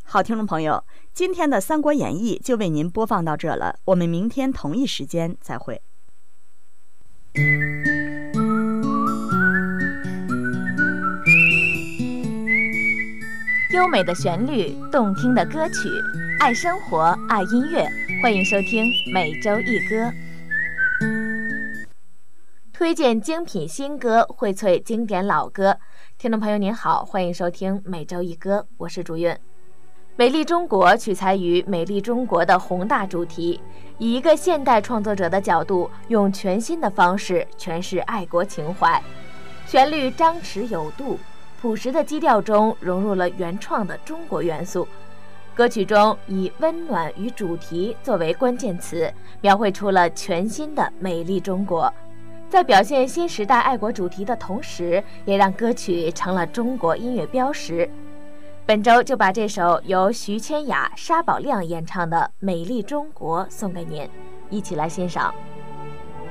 好，听众朋友，今天的《三国演义》就为您播放到这了，我们明天同一时间再会。 优美的旋律，动听的歌曲，爱生活，爱音乐，欢迎收听每周一歌，推荐精品新歌，荟萃经典老歌。听众朋友您好，欢迎收听每周一歌，我是朱韵。美丽中国取材于美丽中国的宏大主题，以一个现代创作者的角度，用全新的方式诠释爱国情怀，旋律张弛有度，朴实的基调中融入了原创的中国元素。歌曲中以温暖与主题作为关键词，描绘出了全新的美丽中国。在表现新时代爱国主题的同时，也让歌曲成了中国音乐标识。本周就把这首由徐千雅、沙宝亮演唱的《美丽中国》送给您，一起来欣赏。